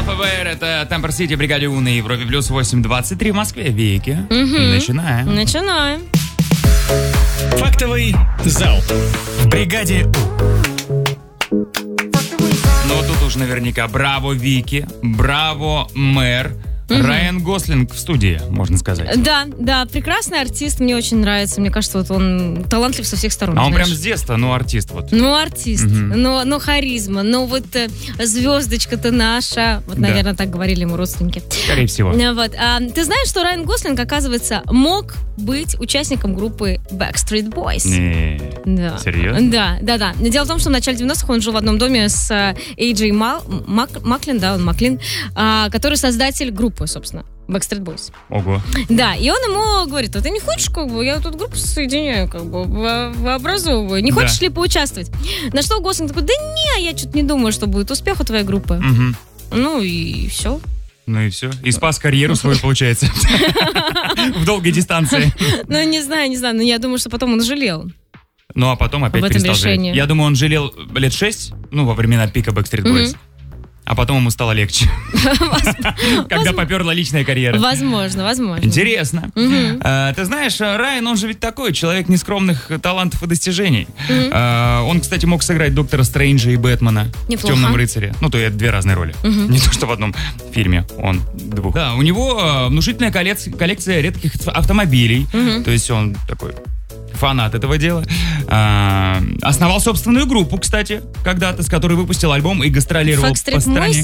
ФБР, это Темпер Сити, бригаде У на Европе плюс 8:23 в Москве. Вики. Начинаем. Начинаем. Фактовый зал в бригаде У. Ну, тут уж наверняка браво, Вики, браво, мэр. Райан Гослинг в студии, можно сказать. Да, прекрасный артист, мне очень нравится. Мне кажется, вот он талантлив со всех сторон. А он знаешь. прям с детства, артист вот. Артист, но харизма, звездочка-то наша. Вот, наверное, так говорили ему родственники. Скорее всего. Вот. Ты знаешь, что Райан Гослинг, оказывается, мог быть участником группы Backstreet Boys? Да. Серьезно? Да. Дело в том, что в начале 90-х он жил в одном доме с Эйджей Маклин, который создатель группы, собственно, Backstreet Boys. Ого. Да, и он ему говорит: а ты не хочешь, я тут группу соединяю, образовываю, не хочешь ли поучаствовать? На что Гослинг такой: да не, я что-то не думаю, что будет успех у твоей группы. Ну и все. И спас карьеру свою, получается. В долгой дистанции. Не знаю, но я думаю, что потом он жалел. А потом опять перестал жалеть. Я думаю, он жалел лет 6, во времена пика Backstreet Boys. А потом ему стало легче. Когда поперла личная карьера. Возможно. Интересно. Ты знаешь, Райан, он же ведь такой, человек нескромных талантов и достижений. Он, кстати, мог сыграть Доктора Стрэнджа и Бэтмена в «Темном рыцаре». То это две разные роли. Не то, что в одном фильме, он двух. Да, у него внушительная коллекция редких автомобилей. То есть он такой фанат этого дела. Основал собственную группу, кстати, когда-то, с которой выпустил альбом и гастролировал по стране.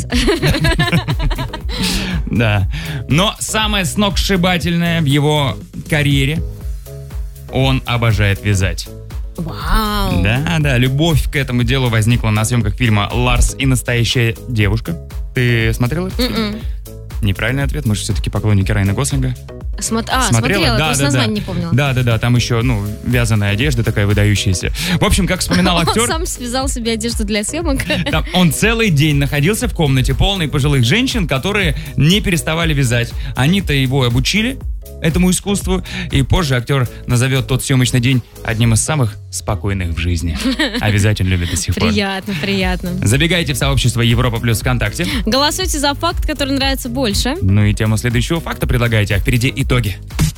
Да. Но самое сногсшибательное в его карьере — он обожает вязать. Вау. Да, любовь к этому делу возникла на съемках фильма «Ларс и настоящая девушка». Ты смотрела этот фильм? Неправильный ответ, мы же все-таки поклонники Райана Гослинга. Смотрела, просто название не помнила. Да, там еще, вязаная одежда такая выдающаяся. В общем, как вспоминал актер... Он сам связал себе одежду для съемок. Он целый день находился в комнате, полной пожилых женщин, которые не переставали вязать. Они-то его обучили этому искусству, и позже актер назовет тот съемочный день одним из самых спокойных в жизни. А вязать он любит до сих пор. Приятно. Забегайте в сообщество Европа Плюс ВКонтакте. Голосуйте за факт, который нравится больше. И тему следующего факта предлагайте, а впереди итоги.